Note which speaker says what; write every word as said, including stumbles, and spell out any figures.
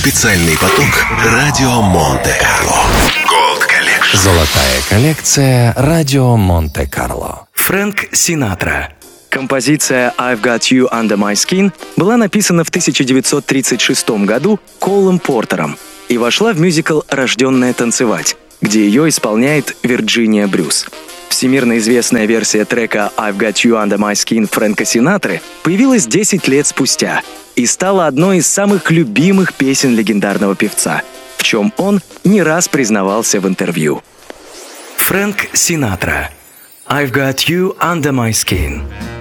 Speaker 1: Специальный поток радио Монте-Карло. Gold Collection.
Speaker 2: Золотая коллекция радио Монте-Карло.
Speaker 3: Фрэнк Синатра. Композиция «I've Got You Under My Skin» была написана в тысяча девятьсот тридцать шестом году Колом Портером и вошла в мюзикл «Рожденная танцевать», где ее исполняет Вирджиния Брюс. Всемирно известная версия трека «I've Got You Under My Skin» Фрэнка Синатры появилась десять лет спустя и стала одной из самых любимых песен легендарного певца, в чем он не раз признавался в интервью. Фрэнк Синатра. «I've Got You Under My Skin».